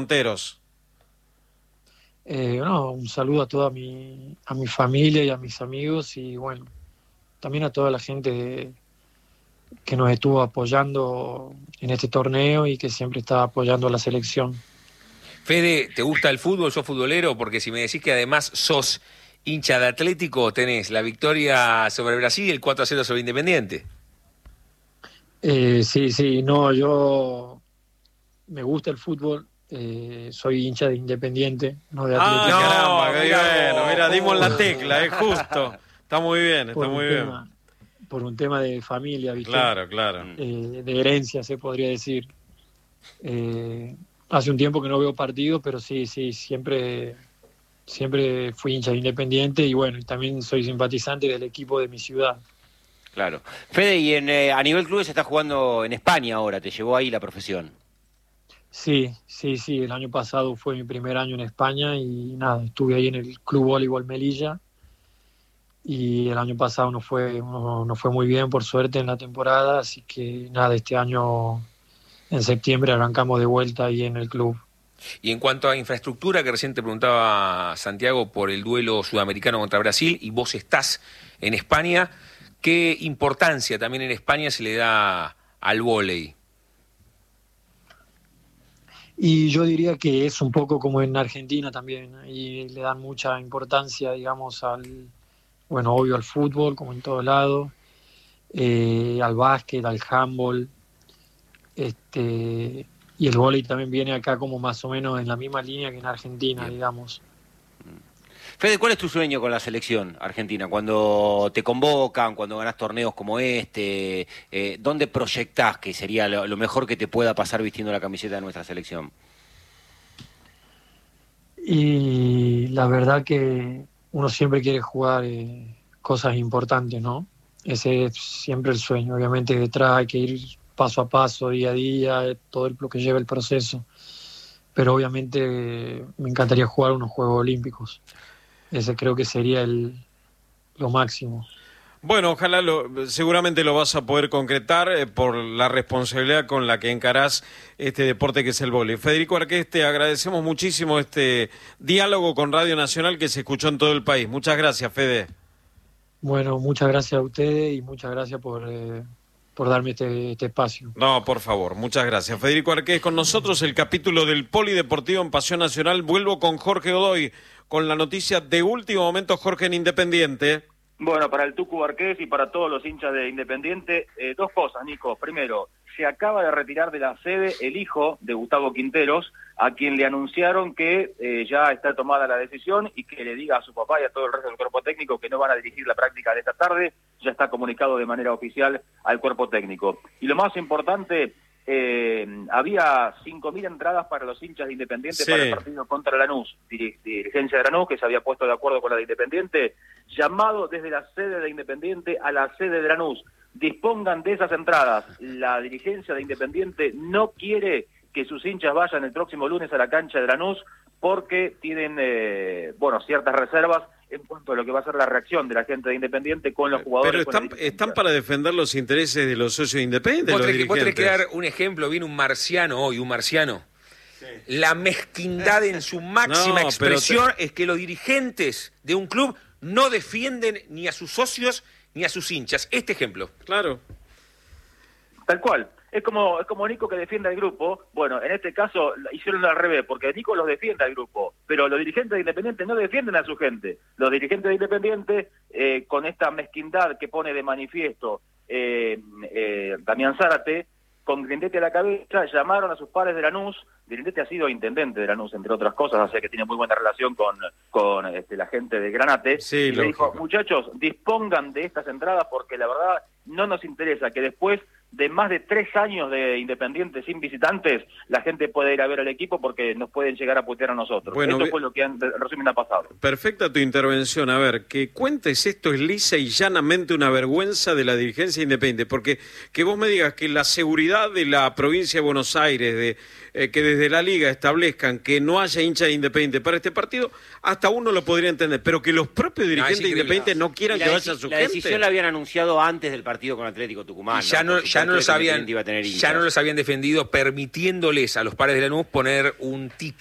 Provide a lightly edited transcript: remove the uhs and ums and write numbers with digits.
Monteros. No, un saludo a toda a mi familia y a mis amigos y bueno, también a toda la gente que nos estuvo apoyando en este torneo y que siempre está apoyando a la selección. Fede, ¿te gusta el fútbol? ¿Sos futbolero? Porque si me decís que además sos hincha de Atlético, tenés la victoria sobre Brasil y el 4-0 sobre Independiente. Sí, no, yo me gusta el fútbol, soy hincha de Independiente, no de Ah, Atlético. caramba, qué bueno. Mira, dimos la vos. tecla, es justo. Está muy bien, está muy bien. Por un tema de familia, ¿viste? Claro, claro. De herencia, se podría decir. Hace un tiempo que no veo partidos, pero sí, siempre fui hincha de Independiente y bueno, y también soy simpatizante del equipo de mi ciudad. Claro. Fede, y a nivel clubes está jugando en España ahora, te llevó ahí la profesión. Sí, el año pasado fue mi primer año en España y nada, estuve ahí en el Club Voleibol Melilla y el año pasado no fue muy bien por suerte en la temporada, así que nada, este año en septiembre arrancamos de vuelta ahí en el club. Y en cuanto a infraestructura, que recién te preguntaba Santiago por el duelo sudamericano contra Brasil, y vos estás en España, ¿qué importancia también en España se le da al vóley? Y yo diría que es un poco como en Argentina también, y le dan mucha importancia, digamos, bueno, obvio al fútbol, como en todo lado, al básquet, al handball, y el vóley también viene acá como más o menos en la misma línea que en Argentina, Bien. digamos. Fede, ¿cuál es tu sueño con la selección argentina? Cuando te convocan, cuando ganás torneos como este, ¿dónde proyectás que sería lo mejor que te pueda pasar vistiendo la camiseta de nuestra selección? Y la verdad que uno siempre quiere jugar cosas importantes, ¿no? Ese es siempre el sueño. Obviamente detrás hay que ir paso a paso, día a día, todo lo que lleva el proceso. Pero obviamente me encantaría jugar unos Juegos Olímpicos. Ese creo que sería lo máximo. Bueno, ojalá seguramente lo vas a poder concretar por la responsabilidad con la que encarás este deporte que es el vóley. Federico Arqués, te agradecemos muchísimo este diálogo con Radio Nacional que se escuchó en todo el país. Muchas gracias, Fede. Bueno, muchas gracias a ustedes y muchas gracias por darme este espacio. No, por favor, muchas gracias. Federico Arqués con nosotros, el capítulo del Polideportivo en Pasión Nacional. Vuelvo con Jorge Godoy con la noticia de último momento, Jorge, en Independiente. Bueno, para el Tucu Arqués y para todos los hinchas de Independiente, dos cosas, Nico. Primero, se acaba de retirar de la sede el hijo de Gustavo Quinteros, a quien le anunciaron que ya está tomada la decisión y que le diga a su papá y a todo el resto del cuerpo técnico que no van a dirigir la práctica de esta tarde. Ya está comunicado de manera oficial al cuerpo técnico. Y lo más importante, había 5.000 entradas para los hinchas de Independiente para el partido contra Lanús, dirigencia de Lanús que se había puesto de acuerdo con la de Independiente, llamado desde la sede de Independiente a la sede de Lanús, dispongan de esas entradas. La dirigencia de Independiente no quiere que sus hinchas vayan el próximo lunes a la cancha de Lanús porque tienen ciertas reservas en cuanto a lo que va a ser la reacción de la gente de Independiente con los jugadores. Pero están para defender los intereses de los socios independientes, los dirigentes. Vos tenés que dar un ejemplo, viene un marciano hoy, Sí. La mezquindad en su máxima expresión es que los dirigentes de un club no defienden ni a sus socios ni a sus hinchas. Este ejemplo. Claro. Tal cual. Es como Nico que defiende al grupo. Bueno, en este caso hicieron al revés, porque Nico los defiende al grupo, pero los dirigentes de Independiente no defienden a su gente. Los dirigentes de Independiente, con esta mezquindad que pone de manifiesto Damián Zárate, con Grindetti a la cabeza, llamaron a sus pares de Lanús. Grindetti ha sido intendente de Lanús, entre otras cosas, o sea que tiene muy buena relación con la gente de Granate. Sí, y le dijo, muchachos, dispongan de estas entradas porque la verdad no nos interesa que después de más de 3 años de Independiente sin visitantes, la gente puede ir a ver al equipo porque nos pueden llegar a putear a nosotros. Bueno, esto fue lo que en resumen ha pasado. Perfecta tu intervención. A ver, que cuentes esto es lisa y llanamente una vergüenza de la dirigencia independiente, porque que vos me digas que la seguridad de la provincia de Buenos Aires, que desde la Liga establezcan que no haya hincha de Independiente para este partido, hasta uno lo podría entender, pero que los propios dirigentes de Independiente no quieran que vaya su gente. La decisión la habían anunciado antes del partido con Atlético Tucumán. Y ya no ya no los habían, iba a tener hinchas. ya no los habían defendido, permitiéndoles a los padres de Lanús poner un ticket